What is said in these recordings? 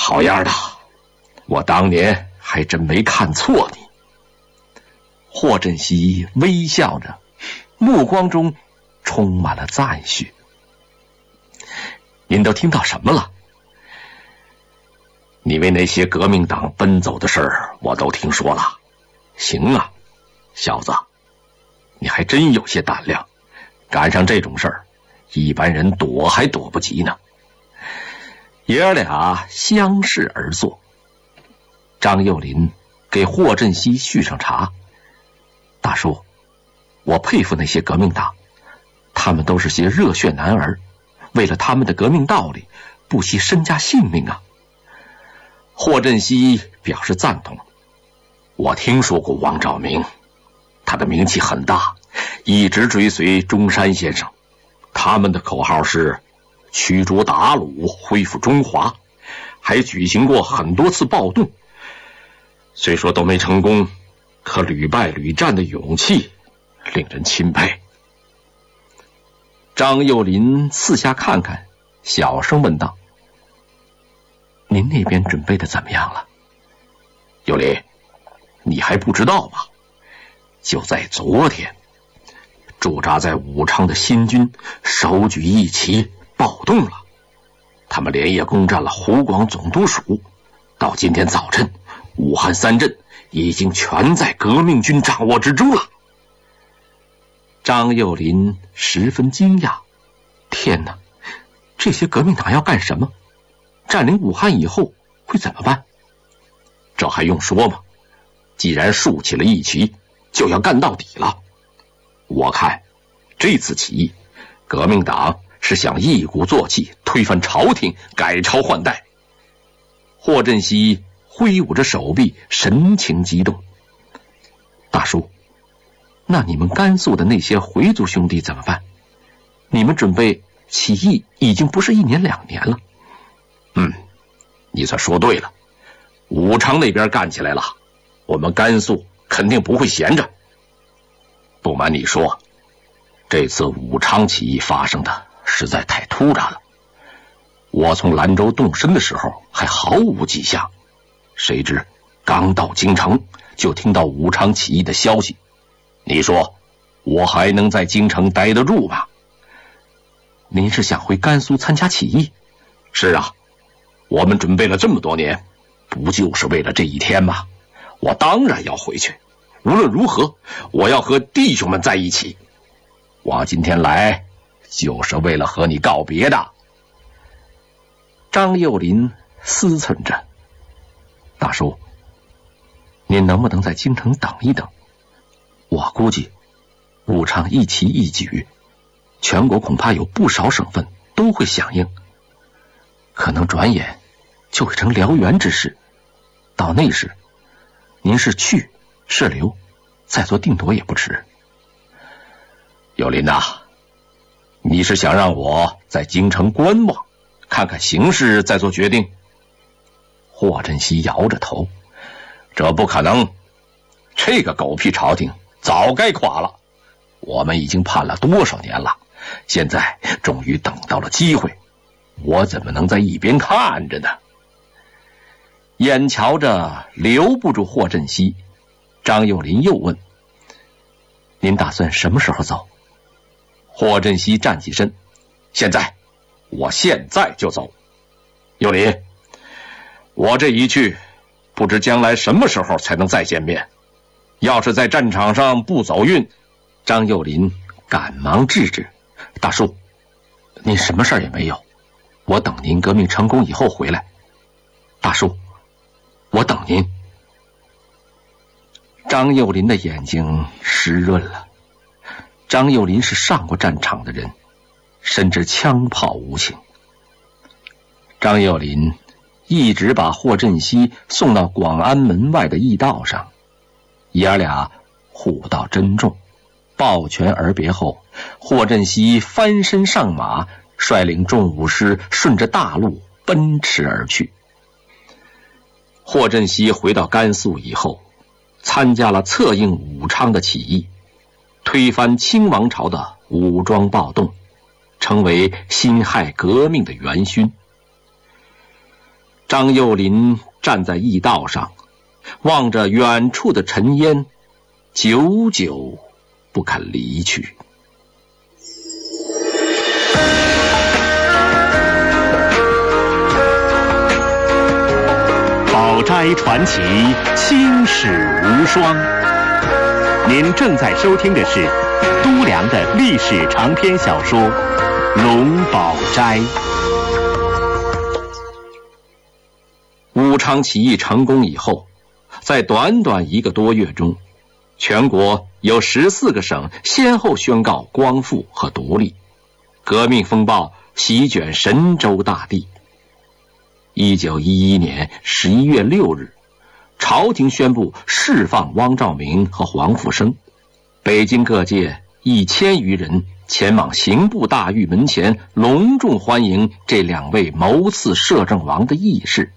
好样的，我当年还真没看错你。 霍振熙微笑着，目光中充满了赞许。您都听到什么了？ 你为那些革命党奔走的事儿我都听说了。行啊，小子，你还真有些胆量，赶上这种事儿，一般人躲还躲不及呢。 爷儿俩相视而坐。张幼林给霍振熙续上茶。大叔，我佩服那些革命党，他们都是些热血男儿，为了他们的革命道理，不惜身家性命啊。 霍振熙表示赞同。我听说过王兆明，他的名气很大，一直追随中山先生。他们的口号是驱逐鞑虏，恢复中华，还举行过很多次暴动。虽说都没成功，可屡败屡战的勇气令人钦佩。 张幼林四下看看，小声问道：您那边准备的怎么样了？ 幼林，你还不知道吗？就在昨天，驻扎在武昌的新军手举一旗暴动了，他们连夜攻占了湖广总督署，到今天早晨，武汉3镇已经全在革命军掌握之中了。 张幼林十分惊讶，天哪，这些革命党要干什么？占领武汉以后会怎么办？ 这还用说吗？既然竖起了一旗，就要干到底了。我看这次起义，革命党是想一鼓作气推翻朝廷，改朝换代。 霍振熙挥舞着手臂，神情激动。大叔，那你们甘肃的那些回族兄弟怎么办？你们准备起义已经不是1年2年了。 你算说对了，武昌那边干起来了，我们甘肃肯定不会闲着。不瞒你说，这次武昌起义发生的实在太突然了。我从兰州动身的时候还毫无迹象，谁知刚到京城就听到武昌起义的消息。你说我还能在京城待得住吗？ 您是想回甘肃参加起义？ 是啊，我们准备了这么多年，不就是为了这一天吗？我当然要回去，无论如何，我要和弟兄们在一起。我今天来就是为了和你告别的。 张幼林思忖着，大叔，您能不能在京城等一等？我估计武昌一旗一举，全国恐怕有不少省份都会响应，可能转眼就会成燎原之势。到那时，您是去是留，再做定夺也不迟。 幼林呐，你是想让我在京城观望，看看形势再做决定？ 霍振熙摇着头， 这不可能，这个狗屁朝廷早该垮了，我们已经盼了多少年了，现在终于等到了机会，我怎么能在一边看着呢？ 眼瞧着留不住霍振熙，张幼林又问：您打算什么时候走？ 霍振熙站起身：现在，我现在就走。幼林，我这一去，不知将来什么时候才能再见面。要是在战场上不走运， 张幼林赶忙制止：大叔，您什么事儿也没有，我等您革命成功以后回来。大叔，我等您。张幼林的眼睛湿润了。张幼林是上过战场的人，深知枪炮无情。张幼林一直把霍振熙送到广安门外的驿道上，爷儿俩互道珍重，抱拳而别后，霍振熙翻身上马，率领众武师顺着大路奔驰而去。霍振熙回到甘肃以后，参加了策应武昌的起义，推翻清王朝的武装暴动，成为辛亥革命的元勋。 张幼林站在驿道上，望着远处的尘烟，久久不肯离去。 宝斋传奇，青史无双。您正在收听的是都良的历史长篇小说《龙宝斋》。 武昌起义成功以后，在短短1个多月中，全国有14个省先后宣告光复和独立，革命风暴席卷神州大地。1911年11月6日，朝廷宣布释放汪兆铭和黄复生，北京各界1000余人前往刑部大狱门前，隆重欢迎这2位谋刺摄政王的义士。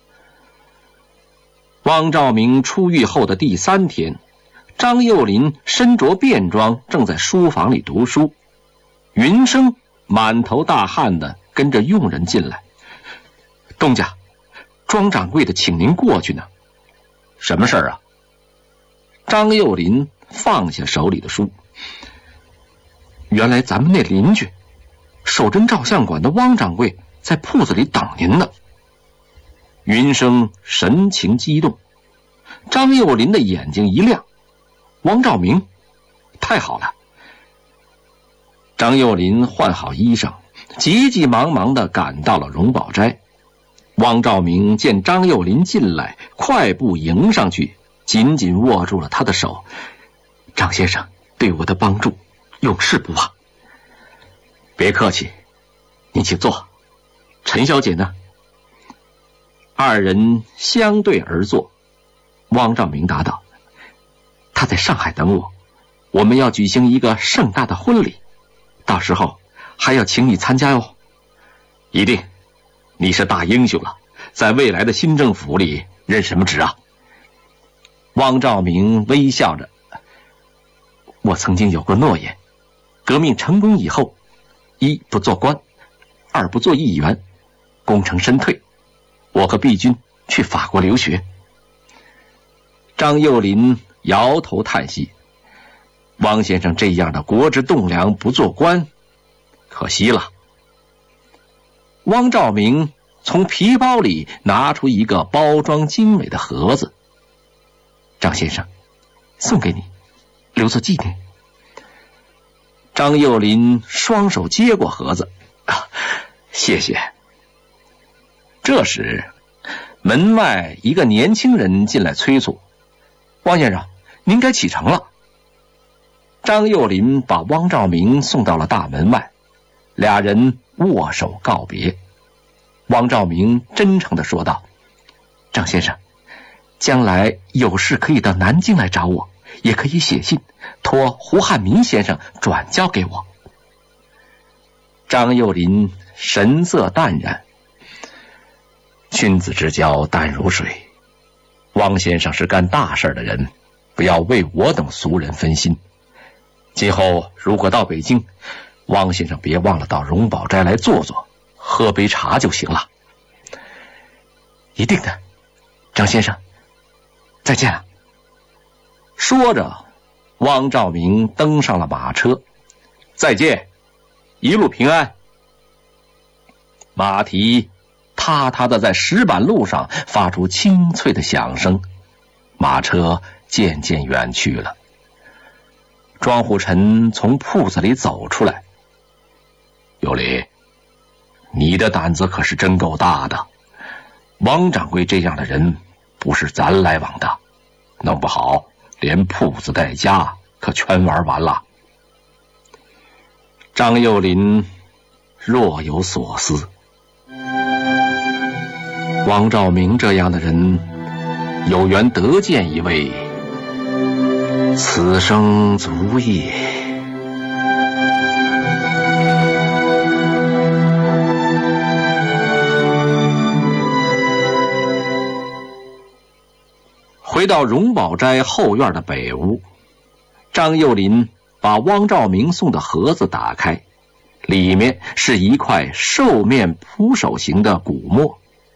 汪兆铭出狱后的第3天，张幼林身着便装，正在书房里读书。云生满头大汗地跟着佣人进来：“东家，庄掌柜的请您过去呢。”“ 什么事儿啊？” 张幼林放下手里的书：“原来咱们那邻居守贞照相馆的汪掌柜在铺子里等您呢。”云生神情激动，张幼林的眼睛一亮：“汪兆铭，太好了！”张幼林换好衣裳，急急忙忙地赶到了荣宝斋。汪兆铭见张幼林进来，快步迎上去，紧紧握住了他的手：“张先生对我的帮助永世不忘。”“别客气，您请坐。陈小姐呢？”2人相对而坐。汪兆铭答道：“他在上海等我，我们要举行一个盛大的婚礼，到时候还要请你参加哟。”“一定，你是大英雄了，在未来的新政府里任什么职啊？”汪兆铭微笑着：“我曾经有过诺言，革命成功以后，1不做官，2不做议员，功成身退，我和毕军去法国留学。”张幼林摇头叹息：“汪先生这样的国之栋梁不做官，可惜了。”汪兆铭从皮包里拿出一个包装精美的盒子：“张先生，送给你，留作纪念。”张幼林双手接过盒子：“谢谢。”这时门外一个年轻人进来催促：“汪先生，您该启程了。”张幼林把汪兆铭送到了大门外，2人握手告别。汪兆铭真诚地说道：“张先生，将来有事可以到南京来找我，也可以写信托胡汉民先生转交给我。”张幼林神色淡然：“君子之交淡如水，汪先生是干大事的人，不要为我等俗人分心。今后如果到北京，汪先生别忘了到荣宝斋来坐坐，喝杯茶就行了。”“一定的，张先生，再见了。”说着，汪兆铭登上了马车。“再见，一路平安。”马蹄踏踏地在石板路上发出清脆的响声，马车渐渐远去了。庄虎臣从铺子里走出来：“幼林，你的胆子可是真够大的，汪掌柜这样的人不是咱来往的，弄不好连铺子带家可全玩完了。”张幼林若有所思。汪兆铭这样的人，有缘得见一位，此生足矣。回到荣宝斋后院的北屋，张幼林把汪兆铭送的盒子打开，里面是一块兽面扑手形的骨墨。